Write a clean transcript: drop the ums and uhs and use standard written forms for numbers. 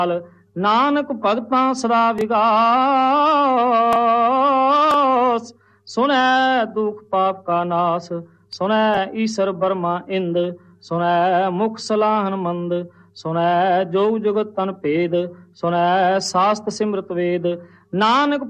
ਨਾਨਕ ਭਗਤਾਂ ਸਦਾ ਵਿਗਾਸ। ਸੁਣੈ ਦੁਖ ਪਾਪ ਕਾ ਨਾਸ, ਸੁਣੈ ਈਸ਼ਰ ਬਰਮਾ ਇੰਦ, ਸੁਣੈ ਮੁਖ ਸਲਾਹਨ ਮੰਦ, ਸੁਣੈ ਜੋਗ ਜੁਗਤ ਤਨ ਭੇਦ, ਸੁਣੈ ਸਾਸਤ ਸਿਮਰਤ ਵੇਦ। ਨਾਨਕ